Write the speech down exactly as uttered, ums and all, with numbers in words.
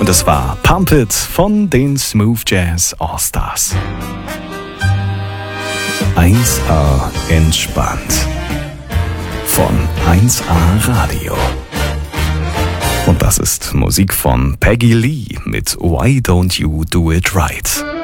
Und das war Pump It von den Smooth Jazz All-Stars. eins A entspannt. Von eins A Radio. Und das ist Musik von Peggy Lee mit Why Don't You Do It Right.